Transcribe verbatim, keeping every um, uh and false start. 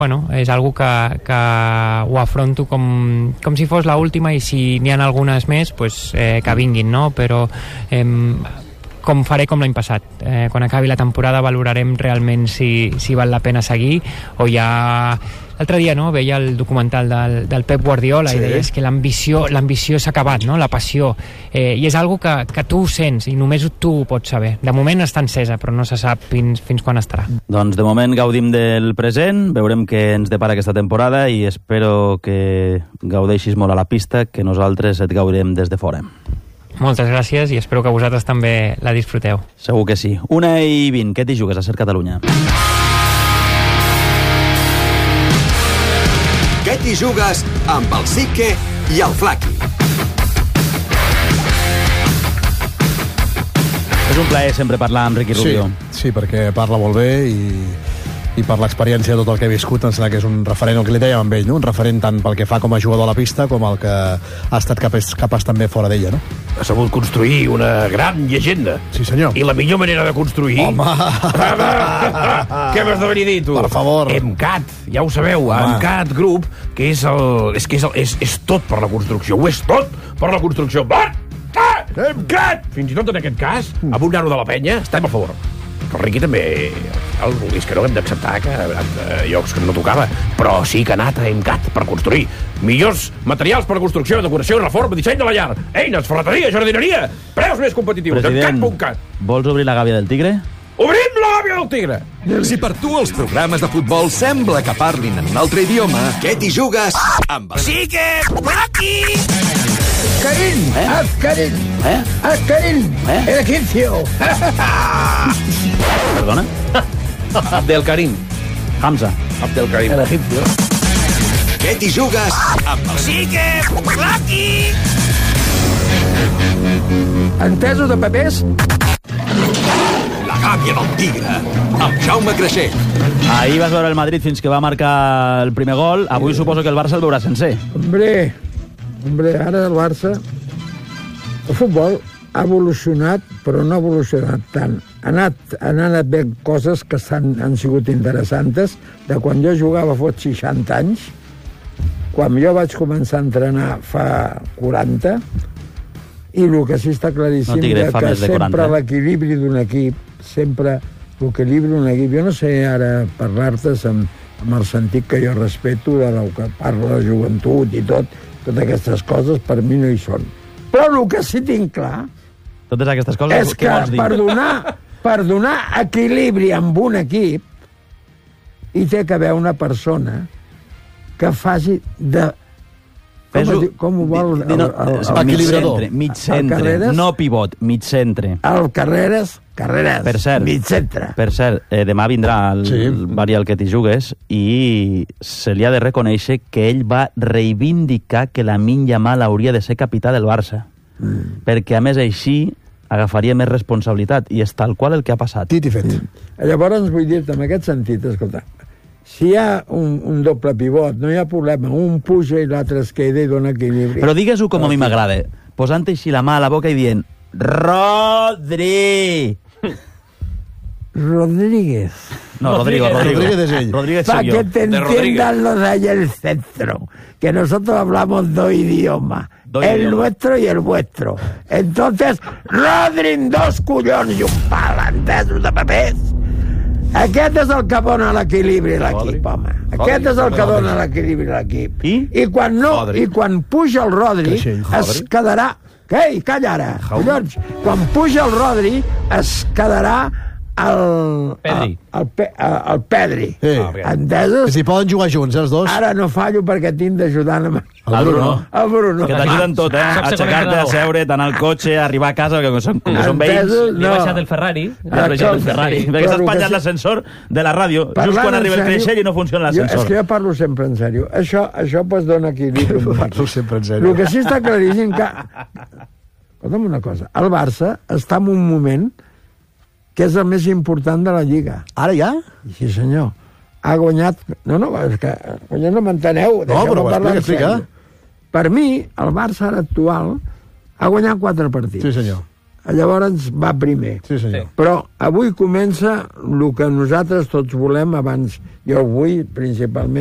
Bueno, és algo que, que ho afronto com, com si fos l'última, i si n'hi ha algunes més, pues, eh, que vinguin, no? Però eh, com faré com l'any passat. Eh, quan acabi la temporada valorarem realment si, si val la pena seguir, o ja... L'altre dia, no, veia el documental del, del Pep Guardiola, sí. I deies que l'ambició l'ambició s'ha acabat, no? La passió. Eh, I és algo que, que tu sents, i només tu ho pots saber. De moment està encesa, però no se sap fins, fins quan estarà. Doncs de moment gaudim del present, veurem què ens depara aquesta temporada, i espero que gaudeixis molt a la pista, que nosaltres et gaudirem des de fora. Moltes gràcies, i espero que vosaltres també la disfruteu. Segur que sí. Una i vint, què t'hi jugues a Ser Catalunya? Què t'hi jugues amb el Sique i el Flaqui? És un plaer sempre parlar amb Riqui Rubio. Sí, sí, perquè parla molt bé i, i per l'experiència de tot el que he viscut em sembla que és un referent, el que li dèiem amb ell, no? Un referent tant pel que fa com a jugador a la pista com el que ha estat capaç, capaç també fora d'ella, no? Ha sabut construir una gran llegenda. Sí, senyor. I la millor manera de construir... Home! Què m'has de venir a dir, tu? Per favor. EMCAT, ja ho sabeu, Home. EMCAT Group, que és el... És, que és, el, és, és tot per la construcció. Ho és tot per la construcció. EMCAT! Fins i tot en aquest cas, amb un nano de la penya, estem a favor. Però el Riqui també... El, és que no hem d'acceptar que ha anat a llocs que no tocava, però sí que ha anat a EMCAT per construir millors materials per a construcció, decoració, reforma, disseny de la llar, eines, ferreteria, jardineria, preus més competitius. President, EMCAT punt cat. Vols obrir la gàbia del tigre? Obrim la gàbia del tigre! Si per tu els programes de futbol sembla que parlin en un altre idioma, què t'hi jugues amb el... Sí que... Aquí! Karim, Eh? haz Karim, Eh? haz Karim, Eh? el egipcio. Perdona? Abdel Karim. Hamza. Abdel Karim. El egipcio. Què t'hi jugues amb el... Sí que... Aquí! Entesos de papers? La gàbia del tigre, amb Jaume Creixell. Ahir vas veure el Madrid fins que va marcar el primer gol. Avui suposo que el Barça el veurà sencer. Hombre, hombre, ara el Barça... El futbol ha evolucionat, però no ha evolucionat tant. Ha anat, han anat bé coses que han, han sigut interessantes. De quan jo jugava fot seixanta anys, quan jo vaig començar a entrenar fa quaranta, i el que sí està claríssim No, tigre, que, fa que més de sempre quaranta. l'equilibri d'un equip, sempre l'equilibri d'un equip, jo no sé ara parlar-te amb, amb el sentit que jo respeto de lo que parla la joventut i tot, totes aquestes coses per mi no hi són. Però el que sí tinc clar Totes aquestes coses, és què que vols dir? per donar, per donar equilibri amb un equip hi té que haver una persona que faci de... Com, Fes-ho- es diu, com ho vol... Di- di- no, el, el, mig equilibrador. centre, mig El centre, Carreras? no pivot, mig centre. el Carreras, Carreras, Per cert, mig centre. per cert, eh, demà vindrà el, Sí. el Varial que t'hi jugues i se li ha de reconèixer que ell va reivindicar que Lamine Yamal hauria de ser capità del Barça. Mm. Perquè, a més, així agafaria més responsabilitat, i és tal qual el que ha passat. Dit i fet. Llavors vull dir-te, en aquest sentit, escolta, si hi ha un, un doble pivot, no hi ha problema, un puja i l'altre es queda i dona equilibri. Però digues-ho com a mi m'agrada, posant així la mà a la boca i dient Rodri! Rodríguez. No, Rodrigo, Rodrigo. Rodríguez es ell. Rodríguez Para soy yo. que te De Rodríguez. entiendan los de ahí el centro, que nosotros hablamos dos idiomas, Dos el idiomas. nuestro y el vuestro. Entonces, Rodri, dos collons i un pal, entesos de papers. Aquest és el que dona l'equilibri a l'equip, home. Aquest és el que dona l'equilibri a l'equip. I? I quan no, Rodri. i quan puja el Rodri, Creixell. es quedarà... Ei, calla ara, collons. Quan puja el Rodri, es quedarà el... Pedri. El, el, Pe- el Pedri. Sí. Entesos? Si poden jugar junts, eh, els dos. Ara no fallo perquè tinc d'ajudant amb El Bruno. el Bruno. Que t'ajuden tot, eh? Saps segon Aixecar-te, a entrenador. seure, d'anar al cotxe, arribar a casa, que són, com són veïns. Entesos? Li he baixat el Ferrari. Li he baixat el Ferrari. Perquè Però s'ha el que espatllat sí- l'ascensor de la ràdio, just Parlant quan en arriba el sèrio, creixell i no funciona jo- És l'ascensor. que jo parlo sempre en sèrio. Això, això pues dona equilibri. Parlo sempre en sèrio. El que sí està claríssim que... Escolta'm una cosa. El Barça està en un moment que és el més important de la Lliga. Ara ja? Sí, senyor. Ha guanyat... No, no, és que ja no m'enteneu. No, Deixeu-me però parlar en explica, sèrio. Per mi, el Barça ara actual ha guanyat quatre partits. Sí, senyor. llavors va primer. Sí, senyor. Però avui comença el que nosaltres tots volem abans. Jo vull, principalment,